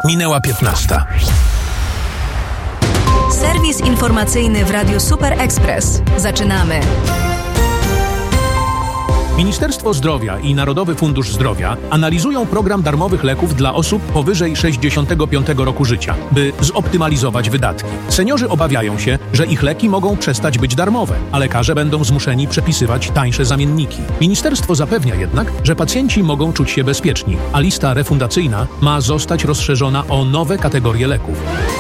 Minęła 15. Serwis informacyjny w Radiu Super Express. Zaczynamy. Ministerstwo Zdrowia i Narodowy Fundusz Zdrowia analizują program darmowych leków dla osób powyżej 65 roku życia, by zoptymalizować wydatki. Seniorzy obawiają się, że ich leki mogą przestać być darmowe, a lekarze będą zmuszeni przepisywać tańsze zamienniki. Ministerstwo zapewnia jednak, że pacjenci mogą czuć się bezpieczni, a lista refundacyjna ma zostać rozszerzona o nowe kategorie leków.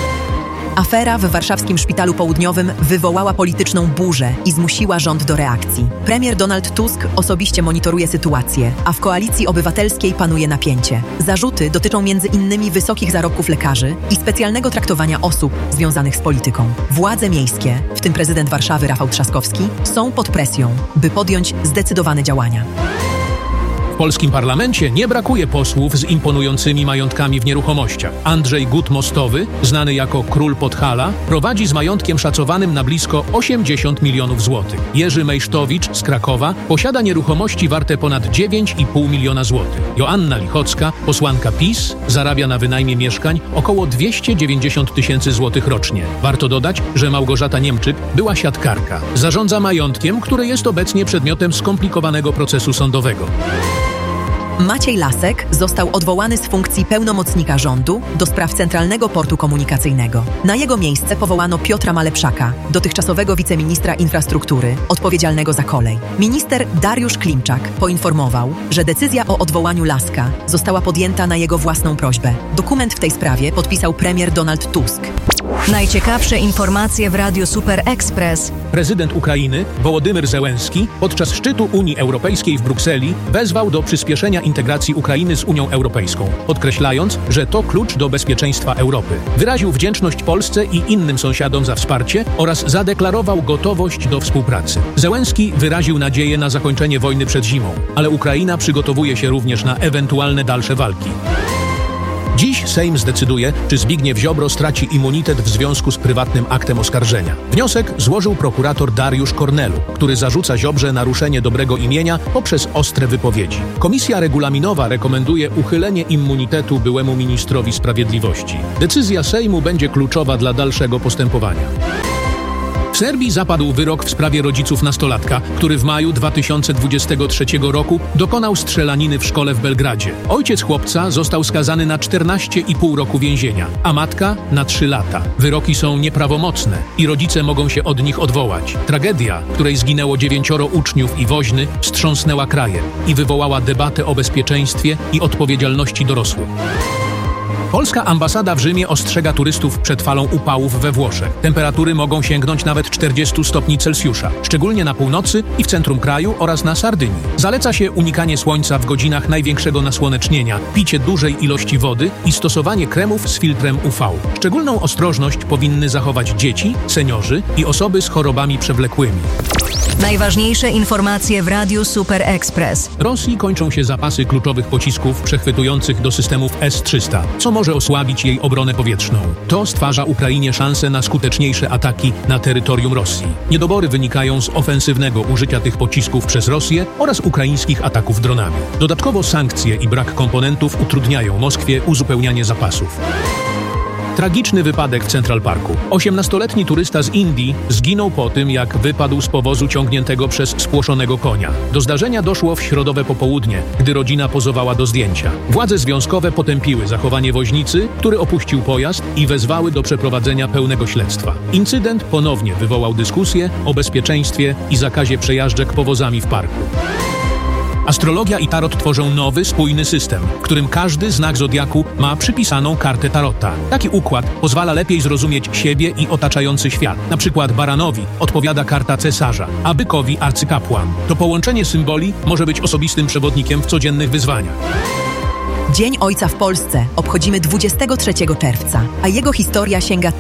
Afera w warszawskim Szpitalu Południowym wywołała polityczną burzę i zmusiła rząd do reakcji. Premier Donald Tusk osobiście monitoruje sytuację, a w Koalicji Obywatelskiej panuje napięcie. Zarzuty dotyczą m.in. wysokich zarobków lekarzy i specjalnego traktowania osób związanych z polityką. Władze miejskie, w tym prezydent Warszawy Rafał Trzaskowski, są pod presją, by podjąć zdecydowane działania. W polskim parlamencie nie brakuje posłów z imponującymi majątkami w nieruchomościach. Andrzej Gut-Mostowy, znany jako Król Podhala, prowadzi z majątkiem szacowanym na blisko 80 milionów złotych. Jerzy Mejsztowicz z Krakowa posiada nieruchomości warte ponad 9,5 miliona złotych. Joanna Lichocka, posłanka PiS, zarabia na wynajmie mieszkań około 290 tysięcy złotych rocznie. Warto dodać, że Małgorzata Niemczyk była siatkarka. Zarządza majątkiem, który jest obecnie przedmiotem skomplikowanego procesu sądowego. Maciej Lasek został odwołany z funkcji pełnomocnika rządu do spraw Centralnego Portu Komunikacyjnego. Na jego miejsce powołano Piotra Malepszaka, dotychczasowego wiceministra infrastruktury, odpowiedzialnego za kolej. Minister Dariusz Klimczak poinformował, że decyzja o odwołaniu Laska została podjęta na jego własną prośbę. Dokument w tej sprawie podpisał premier Donald Tusk. Najciekawsze informacje w Radiu Super Express. Prezydent Ukrainy Wołodymyr Zełenski podczas szczytu Unii Europejskiej w Brukseli wezwał do przyspieszenia integracji Ukrainy z Unią Europejską, podkreślając, że to klucz do bezpieczeństwa Europy. Wyraził wdzięczność Polsce i innym sąsiadom za wsparcie oraz zadeklarował gotowość do współpracy. Zełenski wyraził nadzieję na zakończenie wojny przed zimą, ale Ukraina przygotowuje się również na ewentualne dalsze walki. Dziś Sejm zdecyduje, czy Zbigniew Ziobro straci immunitet w związku z prywatnym aktem oskarżenia. Wniosek złożył prokurator Dariusz Kornelu, który zarzuca Ziobrze naruszenie dobrego imienia poprzez ostre wypowiedzi. Komisja regulaminowa rekomenduje uchylenie immunitetu byłemu ministrowi sprawiedliwości. Decyzja Sejmu będzie kluczowa dla dalszego postępowania. W Serbii zapadł wyrok w sprawie rodziców nastolatka, który w maju 2023 roku dokonał strzelaniny w szkole w Belgradzie. Ojciec chłopca został skazany na 14,5 roku więzienia, a matka na 3 lata. Wyroki są nieprawomocne i rodzice mogą się od nich odwołać. Tragedia, w której zginęło 9 uczniów i woźny, wstrząsnęła krajem i wywołała debatę o bezpieczeństwie i odpowiedzialności dorosłych. Polska ambasada w Rzymie ostrzega turystów przed falą upałów we Włoszech. Temperatury mogą sięgnąć nawet 40 stopni Celsjusza, szczególnie na północy i w centrum kraju oraz na Sardynii. Zaleca się unikanie słońca w godzinach największego nasłonecznienia, picie dużej ilości wody i stosowanie kremów z filtrem UV. Szczególną ostrożność powinny zachować dzieci, seniorzy i osoby z chorobami przewlekłymi. Najważniejsze informacje w Radiu Super Express. Rosji kończą się zapasy kluczowych pocisków przechwytujących do systemów S-300, co może osłabić jej obronę powietrzną. To stwarza Ukrainie szansę na skuteczniejsze ataki na terytorium Rosji. Niedobory wynikają z ofensywnego użycia tych pocisków przez Rosję oraz ukraińskich ataków dronami. Dodatkowo sankcje i brak komponentów utrudniają Moskwie uzupełnianie zapasów. Tragiczny wypadek w Central Parku. 18-letni turysta z Indii zginął po tym, jak wypadł z powozu ciągniętego przez spłoszonego konia. Do zdarzenia doszło w środowe popołudnie, gdy rodzina pozowała do zdjęcia. Władze związkowe potępiły zachowanie woźnicy, który opuścił pojazd i wezwały do przeprowadzenia pełnego śledztwa. Incydent ponownie wywołał dyskusję o bezpieczeństwie i zakazie przejażdżek powozami w parku. Astrologia i tarot tworzą nowy, spójny system, w którym każdy znak zodiaku ma przypisaną kartę tarota. Taki układ pozwala lepiej zrozumieć siebie i otaczający świat. Na przykład baranowi odpowiada karta cesarza, a bykowi arcykapłan. To połączenie symboli może być osobistym przewodnikiem w codziennych wyzwaniach. Dzień Ojca w Polsce obchodzimy 23 czerwca, a jego historia sięga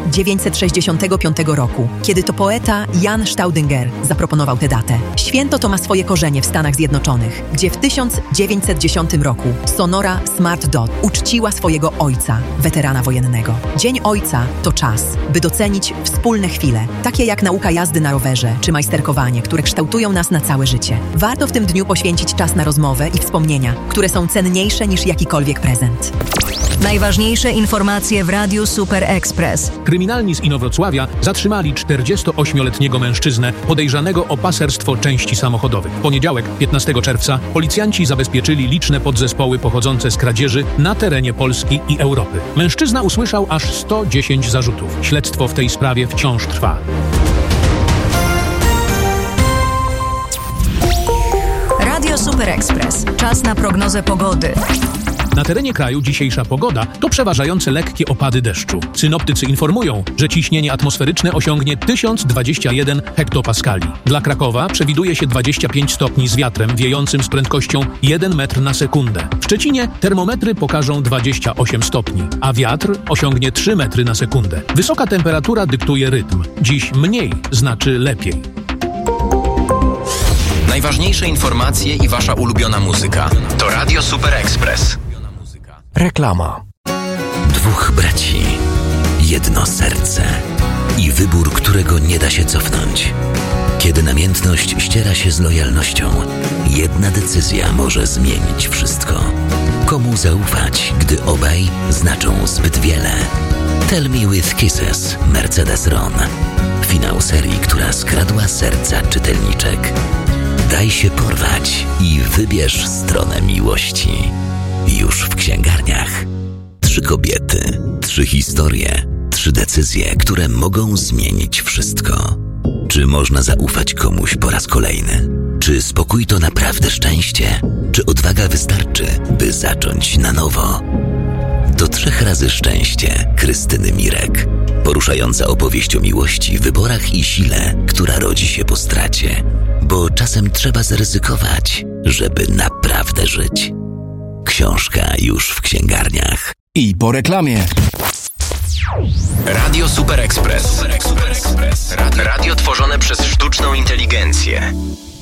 1965 roku, kiedy to poeta Jan Staudinger zaproponował tę datę. Święto to ma swoje korzenie w Stanach Zjednoczonych, gdzie w 1910 roku Sonora Smart Dot uczciła swojego ojca, weterana wojennego. Dzień Ojca to czas, by docenić wspólne chwile, takie jak nauka jazdy na rowerze czy majsterkowanie, które kształtują nas na całe życie. Warto w tym dniu poświęcić czas na rozmowę i wspomnienia, które są cenniejsze niż jakikolwiek prezent. Najważniejsze informacje w Radiu Super Express. Kryminalni z Inowrocławia zatrzymali 48-letniego mężczyznę podejrzanego o paserstwo części samochodowych. W poniedziałek, 15 czerwca, policjanci zabezpieczyli liczne podzespoły pochodzące z kradzieży na terenie Polski i Europy. Mężczyzna usłyszał aż 110 zarzutów. Śledztwo w tej sprawie wciąż trwa. Radio Super Express. Czas na prognozę pogody. Na terenie kraju dzisiejsza pogoda to przeważające lekkie opady deszczu. Synoptycy informują, że ciśnienie atmosferyczne osiągnie 1021 hektopaskali. Dla Krakowa przewiduje się 25 stopni z wiatrem wiejącym z prędkością 1 metr na sekundę. W Szczecinie termometry pokażą 28 stopni, a wiatr osiągnie 3 metry na sekundę. Wysoka temperatura dyktuje rytm. Dziś mniej znaczy lepiej. Najważniejsze informacje i wasza ulubiona muzyka to Radio Super Express. Reklama. Dwóch braci, jedno serce i wybór, którego nie da się cofnąć. Kiedy namiętność ściera się z lojalnością, jedna decyzja może zmienić wszystko. Komu zaufać, gdy obaj znaczą zbyt wiele? Tell Me With Kisses, Mercedes Ron. Finał serii, która skradła serca czytelniczek. Daj się porwać i wybierz stronę miłości. Już w księgarniach. 3 kobiety, 3 historie, 3 decyzje, które mogą zmienić wszystko. Czy można zaufać komuś po raz kolejny? Czy spokój to naprawdę szczęście? Czy odwaga wystarczy, by zacząć na nowo? To 3 razy szczęście Krystyny Mirek. Poruszająca opowieść o miłości, wyborach i sile, która rodzi się po stracie. Bo czasem trzeba zaryzykować, żeby naprawdę żyć. Książka już w księgarniach. I po reklamie. Radio Super Express. Radio tworzone przez sztuczną inteligencję.